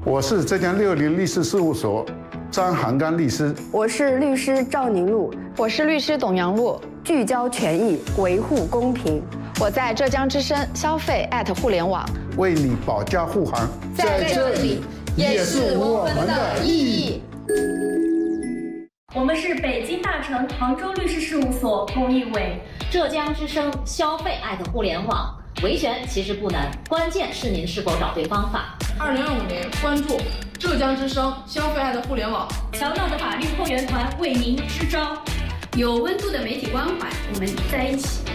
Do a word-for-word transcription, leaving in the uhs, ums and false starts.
我是浙江六零律师事务所张涵刚律师。 我是律师赵宁露。 我是律师董阳露。 聚焦权益，维护公平。 我在浙江之声消费互联网为你保驾护航， 在这里也是我们的意义。 我们是北京大成杭州律师事务所公益委， 浙江之声消费互联网。维权其实不难，关键是您是否找对方法。 二零二五年关注浙江之声消费互联网， 乔闹的法律后援团为您支招， 有温度的媒体关怀，我们在一起。